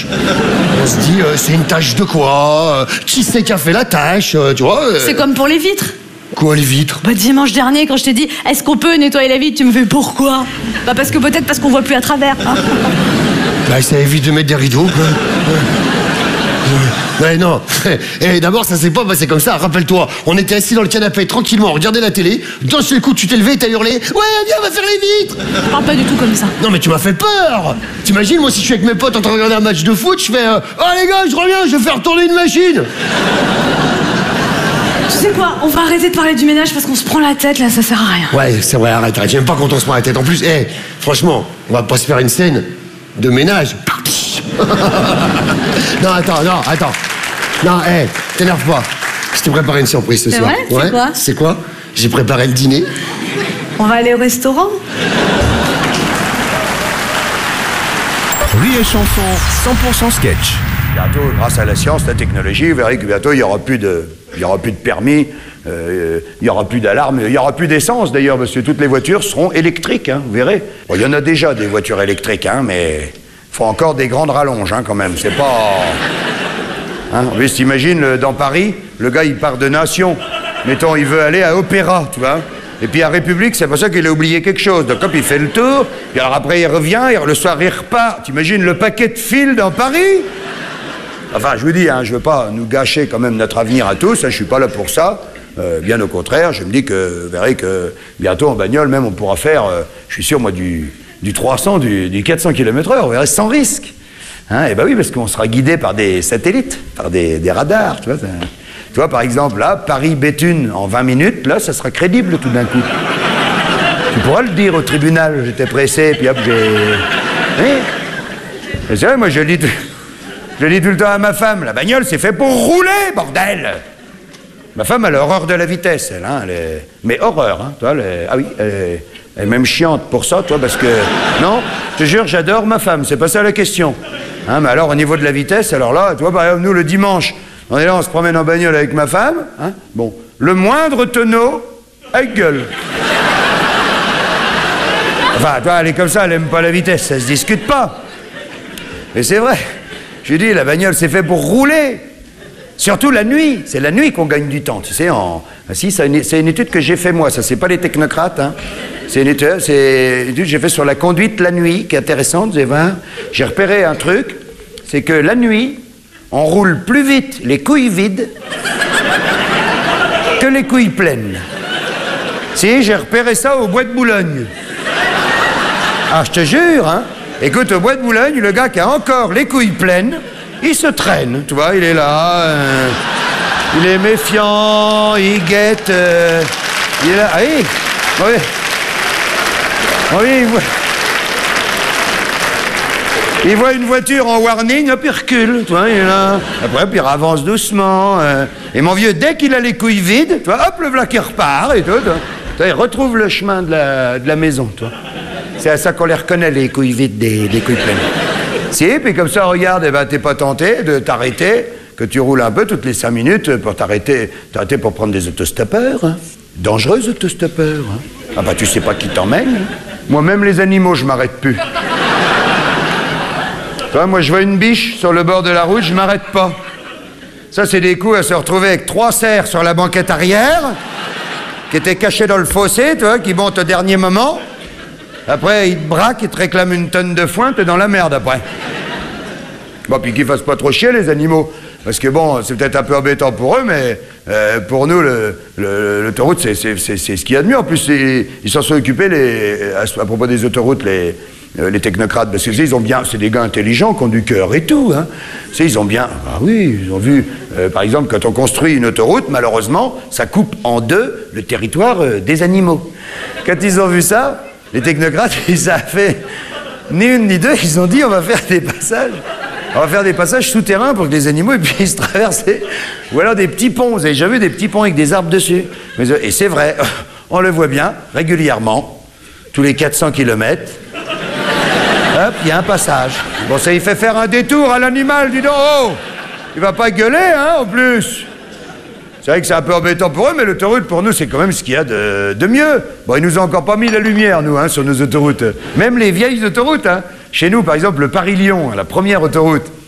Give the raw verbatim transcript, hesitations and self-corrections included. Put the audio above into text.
On se dit, euh, c'est une tâche de quoi? euh, Qui c'est qui a fait la tâche? euh, Tu vois euh, C'est comme pour les vitres. Quoi, les vitres? Bah dimanche dernier, quand je t'ai dit, est-ce qu'on peut nettoyer la vitre, tu me fais pourquoi? Bah parce que peut-être parce qu'on voit plus à travers. Hein. Bah, ça évite de mettre des rideaux, quoi. Ouais, non. Et d'abord, ça s'est pas passé comme ça. Rappelle-toi, on était assis dans le canapé tranquillement, on regardait la télé. D'un seul coup, tu t'es levé et t'as hurlé. Ouais, viens, on va faire les vitres. Je parle pas du tout comme ça. Non, mais tu m'as fait peur. T'imagines, moi, si je suis avec mes potes en train de regarder un match de foot, je fais euh, oh les gars, je reviens, je vais faire tourner une machine. Tu sais quoi? On va arrêter de parler du ménage parce qu'on se prend la tête là, ça sert à rien. Ouais, c'est vrai, arrête, arrête. J'aime pas quand on se prend la tête. En plus, hé, franchement, on va pas se faire une scène de ménage. Non, attends, non, attends. Non, hé, t'énerve pas. Je t'ai préparé une surprise ce C'est soir. vrai? C'est Ouais, quoi? C'est quoi? J'ai préparé le dîner. On va aller au restaurant? Rire et chanson, cent pour cent sketch. Bientôt, grâce à la science, la technologie, vous verrez que bientôt, il n'y aura plus de, il y aura plus de permis, euh, il n'y aura plus d'alarme, il n'y aura plus d'essence d'ailleurs, parce que toutes les voitures seront électriques, hein, vous verrez. Bon, il y en a déjà des voitures électriques, hein, mais il faut encore des grandes rallonges, hein, quand même. C'est pas... Hein, en plus, t'imagines, dans Paris, le gars, il part de Nation. Mettons, il veut aller à Opéra, tu vois. Et puis à République, c'est pour ça qu'il a oublié quelque chose. Donc hop, il fait le tour, puis alors après, il revient, et le soir, il repart. T'imagines le paquet de fils dans Paris? Enfin, je vous dis, hein, je veux pas nous gâcher quand même notre avenir à tous, hein, je suis pas là pour ça. Euh, bien au contraire, je me dis que, vous verrez que bientôt en bagnole, même, on pourra faire, euh, je suis sûr, moi, du, du trois cents, du, du quatre cents kilomètres heure, vous verrez, sans risque. Hein, et ben oui, parce qu'on sera guidé par des satellites, par des, des radars, tu vois. Tu vois, par exemple, là, Paris-Béthune, en vingt minutes, là, ça sera crédible tout d'un coup. Tu pourras le dire au tribunal, j'étais pressé, puis hop, j'ai... Oui. Et c'est vrai, moi, je le dis, tout... je le dis tout le temps à ma femme, la bagnole, c'est fait pour rouler, bordel. Ma femme, elle a horreur de la vitesse, elle, hein, elle est... Mais horreur, hein, toi, elle est... Ah oui, elle est... elle est même chiante pour ça, toi, parce que... Non, je te jure, j'adore ma femme, c'est pas ça la question. Hein, mais alors, au niveau de la vitesse, alors là, tu vois, par exemple, nous, le dimanche, on est là, on se promène en bagnole avec ma femme, hein, bon, le moindre tonneau, elle gueule. Enfin, toi, elle est comme ça, elle aime pas la vitesse, ça se discute pas. Et c'est vrai, je lui dis, la bagnole, c'est fait pour rouler. Surtout la nuit, c'est la nuit qu'on gagne du temps, tu sais, en... Ah, si, c'est une, c'est une étude que j'ai fait moi, ça, c'est pas les technocrates, hein. C'est une étude, c'est une étude que j'ai fait sur la conduite la nuit, qui est intéressante, vous allez voir. J'ai repéré un truc, c'est que la nuit, on roule plus vite les couilles vides que les couilles pleines. Si, j'ai repéré ça au bois de Boulogne. Ah, je te jure, hein. Écoute, au bois de Boulogne, le gars qui a encore les couilles pleines, il se traîne, tu vois, il est là, euh, il est méfiant, il guette, euh, il est là, ah oui, oui. Oui, il voit... il voit une voiture en warning, hop, il recule, tu vois, il est là. Après, puis il avance doucement. Euh... Et mon vieux, dès qu'il a les couilles vides, tu vois, hop, le voilà qui repart et tout. Tu vois, il retrouve le chemin de la, de la maison, tu vois. C'est à ça qu'on les reconnaît, les couilles vides des, des couilles pleines. Si, puis comme ça, regarde, eh ben, t'es pas tenté de t'arrêter, que tu roules un peu toutes les cinq minutes pour t'arrêter, t'arrêter pour prendre des autostoppeurs. Hein. Dangereux, autostoppeurs. Hein. Ah bah, tu sais pas qui t'emmène. Hein. Moi, même les animaux, je m'arrête plus. Toi, moi, je vois une biche sur le bord de la route, je m'arrête pas. Ça, c'est des coups à se retrouver avec trois cerfs sur la banquette arrière, qui étaient cachés dans le fossé, tu vois, qui montent au dernier moment. Après, ils te braquent, ils te réclament une tonne de foin, t'es dans la merde après. Bon, puis qu'ils fassent pas trop chier, les animaux. Parce que bon, c'est peut-être un peu embêtant pour eux, mais euh, pour nous, l'autoroute, c'est ce qu'il y a de mieux. En plus, ils s'en sont occupés, les, à, à propos des autoroutes, les, euh, les technocrates, parce que ils ont bien, c'est des gars intelligents qui ont du cœur et tout. Hein. Ils ont bien, ah oui, ils ont vu, euh, par exemple, quand on construit une autoroute, malheureusement, ça coupe en deux le territoire euh, des animaux. Quand ils ont vu ça, les technocrates, ils ont fait ni une ni deux, ils ont dit on va faire des passages. On va faire des passages souterrains pour que les animaux puissent traverser. Ou alors des petits ponts. Vous avez déjà vu des petits ponts avec des arbres dessus? Et c'est vrai, on le voit bien, régulièrement, tous les quatre cents kilomètres. Hop, il y a un passage. Bon, ça, il fait faire un détour à l'animal, dis donc. Oh, il va pas gueuler, hein, en plus. C'est vrai que c'est un peu embêtant pour eux, mais l'autoroute, pour nous, c'est quand même ce qu'il y a de, de mieux. Bon, ils nous ont encore pas mis la lumière, nous, hein, sur nos autoroutes. Même les vieilles autoroutes, hein. Chez nous, par exemple, le Paris-Lyon, la première autoroute,